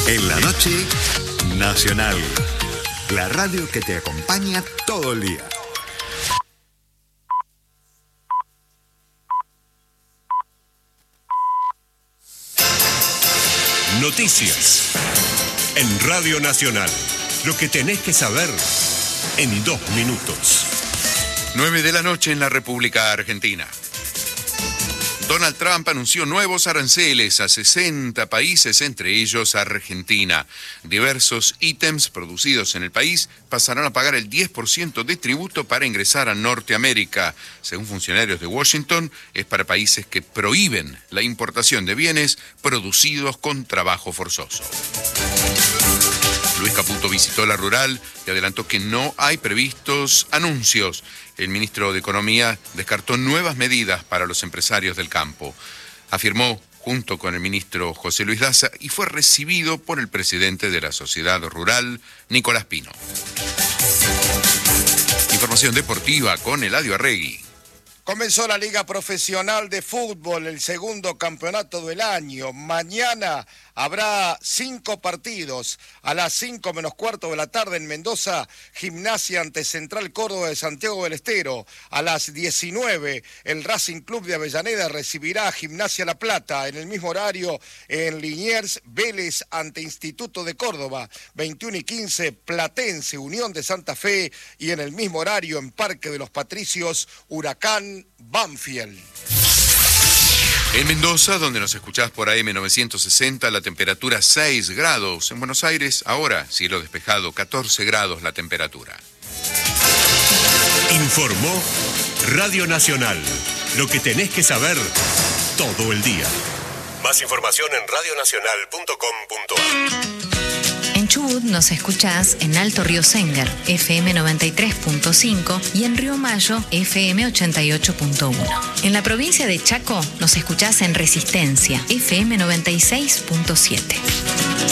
En la noche, Nacional. La radio que te acompaña todo el día. Noticias. En Radio Nacional. Lo que tenés que saber en 2 minutos. 9 de la noche en la República Argentina. Donald Trump anunció nuevos aranceles a 60 países, entre ellos Argentina. Diversos ítems producidos en el país pasarán a pagar el 10% de tributo para ingresar a Norteamérica. Según funcionarios de Washington, es para países que prohíben la importación de bienes producidos con trabajo forzoso. Luis Caputo visitó la rural y adelantó que no hay previstos anuncios. El ministro de Economía descartó nuevas medidas para los empresarios del campo. Afirmó, junto con el ministro José Luis Daza, y fue recibido por el presidente de la Sociedad Rural, Nicolás Pino. Información deportiva con Eladio Arregui. Comenzó la Liga Profesional de Fútbol, el segundo campeonato del año. Mañana habrá 5 partidos. A las 5 menos cuarto de la tarde en Mendoza, Gimnasia ante Central Córdoba de Santiago del Estero. A las 19, el Racing Club de Avellaneda recibirá a Gimnasia La Plata. En el mismo horario, en Liniers, Vélez ante Instituto de Córdoba. 21:15, Platense, Unión de Santa Fe. Y en el mismo horario, en Parque de los Patricios, Huracán Banfield. En Mendoza, donde nos escuchás por AM 960, la temperatura 6 grados. En Buenos Aires, ahora, cielo despejado, 14 grados la temperatura. Informó Radio Nacional. Lo que tenés que saber todo el día. Más información en radionacional.com.ar. En Chubut nos escuchás en Alto Río Sénger, FM 93.5 y en Río Mayo, FM 88.1. En la provincia de Chaco nos escuchás en Resistencia, FM 96.7.